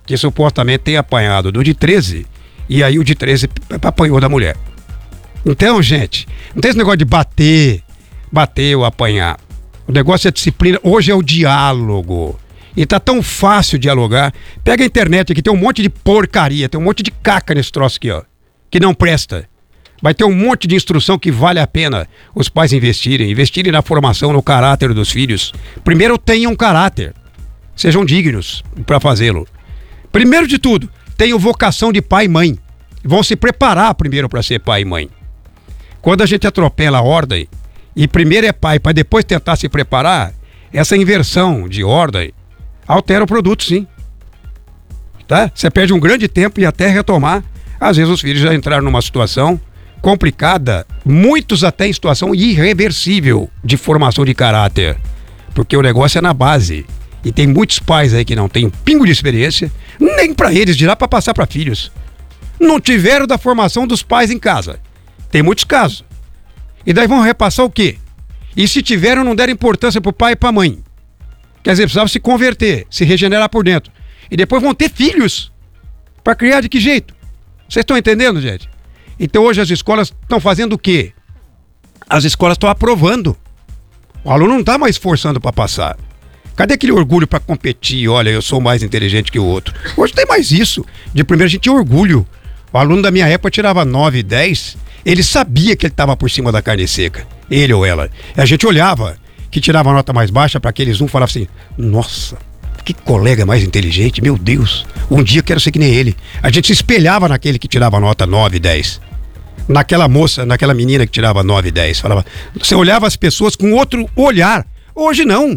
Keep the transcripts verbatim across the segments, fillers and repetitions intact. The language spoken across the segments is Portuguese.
que supostamente tem apanhado do de treze, e aí o de treze apanhou da mulher. Então, gente, não tem esse negócio de bater, bater ou apanhar. O negócio é disciplina. Hoje é o diálogo. E tá tão fácil dialogar. Pega a internet aqui, tem um monte de porcaria, tem um monte de caca nesse troço aqui, ó, que não presta. Vai ter um monte de instrução que vale a pena os pais investirem, investirem na formação, no caráter dos filhos. Primeiro tenham caráter, sejam dignos para fazê-lo. Primeiro de tudo, tenham vocação de pai e mãe. Vão se preparar primeiro para ser pai e mãe. Quando a gente atropela a ordem, e primeiro é pai, para depois tentar se preparar, essa inversão de ordem altera o produto, sim. Tá? Você perde um grande tempo e até retomar. Às vezes os filhos já entraram numa situação complicada, muitos até em situação irreversível de formação de caráter, porque o negócio é na base. E tem muitos pais aí que não têm um pingo de experiência, nem para eles, dirá para passar para filhos. Não tiveram da formação dos pais em casa. Tem muitos casos. E daí vão repassar o quê? E se tiveram, não deram importância pro pai e pra mãe. Quer dizer, precisava se converter, se regenerar por dentro. E depois vão ter filhos. Para criar de que jeito? Vocês estão entendendo, gente? Então hoje as escolas estão fazendo o quê? As escolas estão aprovando. O aluno não está mais forçando para passar. Cadê aquele orgulho para competir? Olha, eu sou mais inteligente que o outro. Hoje tem mais isso. De primeiro a gente tinha orgulho. O aluno da minha época tirava nove, dez. Ele sabia que ele estava por cima da carne seca. Ele ou ela. E a gente olhava que tirava a nota mais baixa para aqueles um falava assim: nossa, que colega mais inteligente, meu Deus. Um dia eu quero ser que nem ele. A gente se espelhava naquele que tirava a nota nove, dez. Naquela moça, naquela menina que tirava nove, dez. Falava, você olhava as pessoas com outro olhar. Hoje não.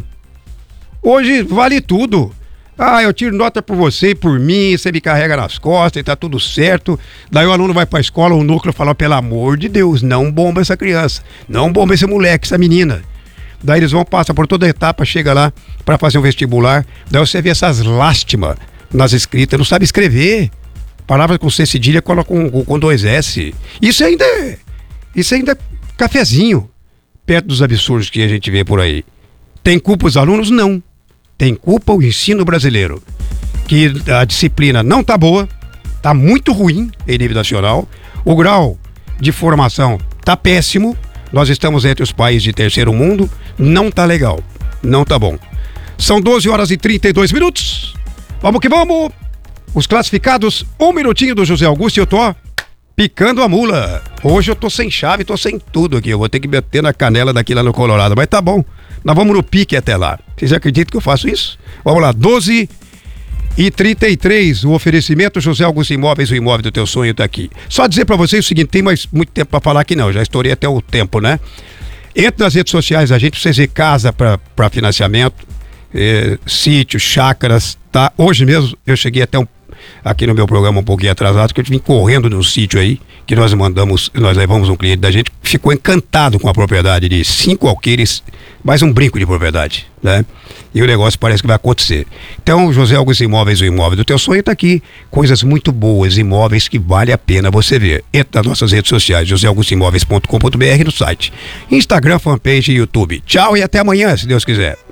Hoje vale tudo. Ah, eu tiro nota por você e por mim, você me carrega nas costas e tá tudo certo. Daí o aluno vai pra escola, o núcleo fala, pelo amor de Deus, não bomba essa criança, não bomba esse moleque, essa menina. Daí eles vão, passar por toda a etapa, chega lá pra fazer um vestibular, daí você vê essas lástimas nas escritas, não sabe escrever. Palavra com C cedilha, coloca com, com dois S. Isso ainda é, isso ainda é cafezinho, perto dos absurdos que a gente vê por aí. Tem culpa os alunos? Não. Tem culpa o ensino brasileiro, que a disciplina não tá boa, tá muito ruim em nível nacional, o grau de formação tá péssimo, nós estamos entre os países de terceiro mundo, não tá legal, não tá bom. São doze horas e trinta e dois minutos, vamos que vamos, os classificados, um minutinho do José Augusto e eu tô picando a mula. Hoje eu tô sem chave, tô sem tudo aqui, eu vou ter que meter na canela daqui lá no Colorado, mas tá bom. Nós vamos no pique até lá. Vocês acreditam que eu faço isso? Vamos lá, doze e trinta e três. O oferecimento José Augusto Imóveis, o imóvel do teu sonho tá aqui. Só dizer pra vocês o seguinte, tem mais muito tempo pra falar aqui não, já estourei até o tempo, né? Entre nas redes sociais a gente precisa ver casa pra, pra financiamento, é, sítio, chácaras, tá? Hoje mesmo eu cheguei até um, aqui no meu programa um pouquinho atrasado, que eu vim correndo num sítio aí, que nós mandamos, nós levamos um cliente da gente, ficou encantado com a propriedade de cinco alqueires, mais um brinco de propriedade, né? E o negócio parece que vai acontecer. Então, José Augusto Imóveis, o imóvel do teu sonho tá aqui. Coisas muito boas, imóveis que vale a pena você ver. Entra nas nossas redes sociais, josé augusto imóveis ponto com ponto b r no site. Instagram, fanpage e YouTube. Tchau e até amanhã, se Deus quiser.